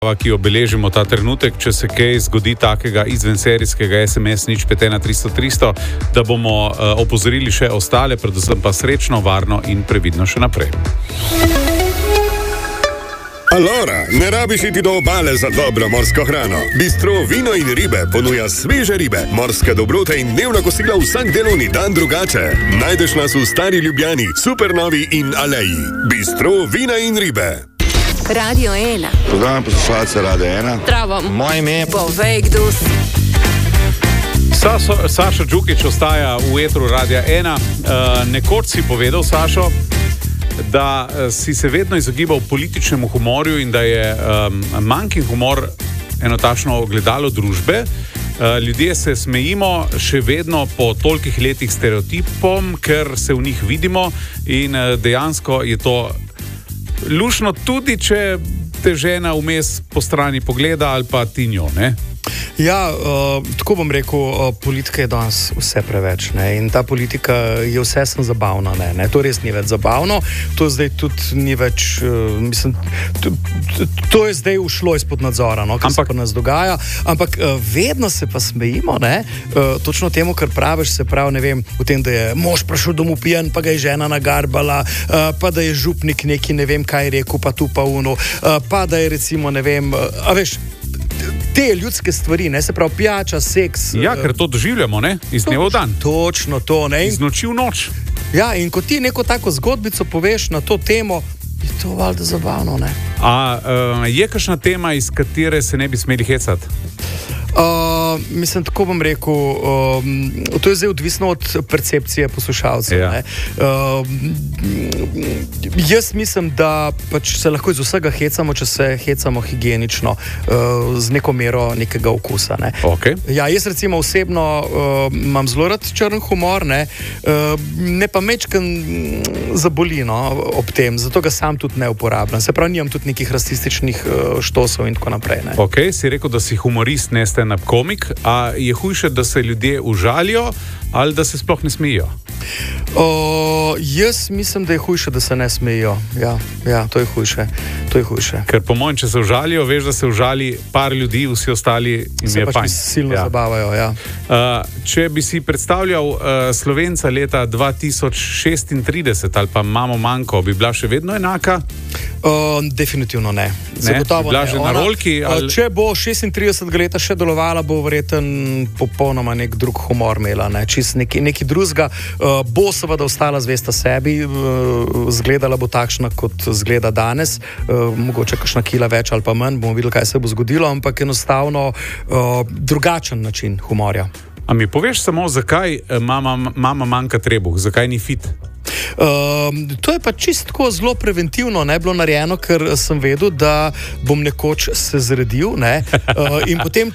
ki obeležimo ta trenutek, če se kaj zgodi takega izvenserijskega SMS 051300, da bomo opozorili še ostale, predvsem pa srečno, varno in previdno še naprej. Alora, ne rabiš iti do obale za dobro morsko hrano. Bistro Vino in ribe ponuja sveže ribe, morske dobrote in dnevna kosila vsak delovni dan drugače. Najdeš nas v Stari Ljubljani, Supernovi in Aleji. Bistro Vina in ribe. Radio 1. Pozdravljam poslušalce Radio 1. Zdravo. Moje ime je Povej, kdo si. Sašo Đukić ostaja v etru Radia 1. Nekoč si povedal, Sašo, da si se vedno izogibal političnemu humorju in da je manjkin humor eno takšno ogledalo družbe. Ljudje se smejimo še vedno po tolikih letih stereotipom, ker se v njih vidimo in dejansko je to lušno, tudi če te žena vmes po strani pogleda ali pa ti njo, ne? Ja, tako bom rekel, politika je danes vse preveč, ne? In ta politika je vse sem zabavna, ne? To res ni več zabavno, to zdaj tudi ni več, mislim, to je zdaj ušlo izpod nadzora, no, kar se pa nas dogaja, ampak vedno se pa smejimo, ne? Točno temu, kar praviš, se pravi, ne vem, v tem, da je mož prišel domov pijan, pa ga je žena nagarbala, pa da je župnik neki, ne vem, kaj je rekel, pa tu pa uno, pa da je recimo, ne vem, a veš, te ljudske stvari, ne, se pravi pijača, seks. Ja, ker to doživljamo, ne, iz dneva v dan. Točno to, ne. Iz noči v noč. Ja, in ko ti neko tako zgodbico poveš na to temo, je to valjda zabavno, ne. Je kakšna tema, iz katere se ne bi smeli hecati? Mislim, tako bom rekel, to je zdaj odvisno od percepcije poslušalcev. Ja. Jaz mislim, da pač se lahko iz vsega hecamo, če se hecamo higienično, z neko mero nekega okusa. Ne. Okay. Ja, jaz recimo osebno imam zelo rad črn humor, ne pa mečken zaboli, no, ob tem, zato ga sam tudi ne uporabljam. Se pravi, nimam tudi nekih rasističnih štosov in tako naprej. Ne. Ok, si rekel, da si humorist, ne stand-up komik, a je hujše, da se ljudje užalijo ali da se sploh ne smejijo? Jaz mislim, da je hujše, da se ne smejijo. Ja, to je hujše. Ker po mojem, če se užalijo, veš, da se užali par ljudi, vsi ostali jim je pač silno zabavajo, ja. Če bi si predstavljal Slovenca leta 2036 ali pa Mamo Manko, bi bila še vedno enaka? Definitivno ne. Zagotovo ne. Že na rolki? Če bo 36 leta še delovala, bo verjeten popolnoma nek drug humor imela, ne. Čist neki drugega. Bo seveda ostala zvesta sebi, zgledala bo takšna, kot zgleda danes, mogoče kakšna kila več ali pa manj, bomo videli, kaj se bo zgodilo, ampak enostavno drugačen način humorja. A mi poveš samo, zakaj mama manjka trebuh, zakaj ni fit? To je pa čisto zelo preventivno, ne, bilo narejeno, ker sem vedel, da bom nekoč se zredil, ne, in potem,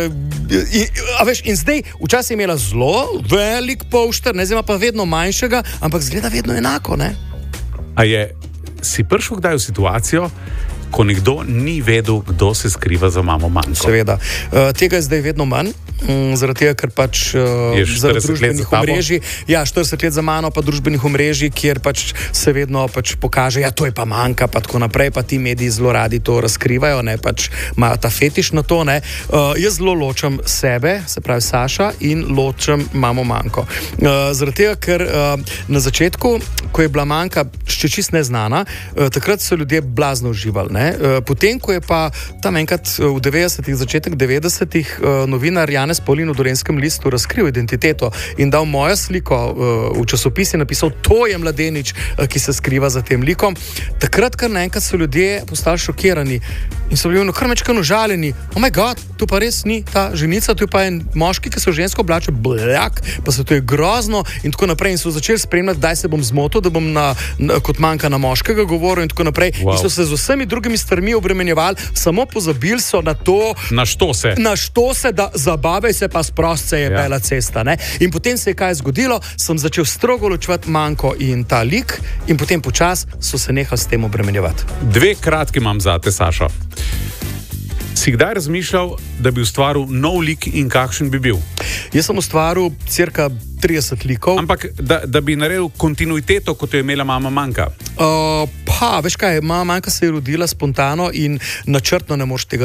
in zdaj, včasih je imela zelo velik polšter, ne, zdaj ima pa vedno manjšega, ampak zgleda vedno enako, ne. Si prišel kdaj v situacijo, ko nekdo ni vedel, kdo se skriva za Mamo Manko? Seveda. Tega je zdaj vedno manj, zaradi tega, ker pač zaradi družbenih omrežij. Ja, 40 let za mano, pa družbenih omrežij, kjer pač se vedno pač pokaže, ja, to je pa Manka, pa tako naprej, pa ti mediji zelo radi to razkrivajo, ne, pač imajo ta fetiš na to, ne. Jaz zelo ločem sebe, se pravi Saša, in ločem Mamo Manko. Zaradi tega, ker na začetku, ko je bila Manka še čist neznana, takrat so ljudje blazno uživali, ne. Potem, ko je pa tam enkrat v 90-ih, začetek 90-ih novinar Janez Paulin v Dolenjskem listu razkril identiteto in dal mojo sliko v časopis in napisal, to je mladenič, ki se skriva za tem likom. Takrat, kar naenkrat so ljudje postali šokirani in so bili kar mečkano žaljeni. Oh my god, tu pa res ni ta ženica, tu je pa en moški, ki se v žensko oblače, bljak, pa se to je grozno in tako naprej. In so začeli spremljati, kdaj se bom zmotil, da bom kot Manka na moškega govoril in tako naprej. Wow. In so se z vsemi drugimi stvarmi obremenjevali, samo pozabili so na to, na što se, da zabavaj se pa sprost se je bela cesta, ne. In potem se je kaj zgodilo, sem začel strogo ločevati Manko in ta lik in potem počas so se nehali s tem obremenjevati. Dve kratki imam zate, Sašo. Si kdaj razmišljal, da bi ustvaril nov lik in kakšen bi bil? Jaz sem ustvaril cirka 30 likov. Ampak, da bi naredil kontinuiteto, kot jo je imela Mama Manka? Veš kaj, manjka se je rodila spontano in načrtno ne moreš tega